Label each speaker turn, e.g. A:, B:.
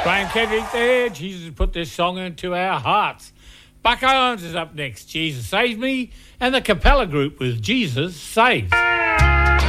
A: Graham Kendrick there. Jesus put this song into our hearts. Buck Owens is up next. Jesus Saves Me. And the Capella Group with Jesus Saves.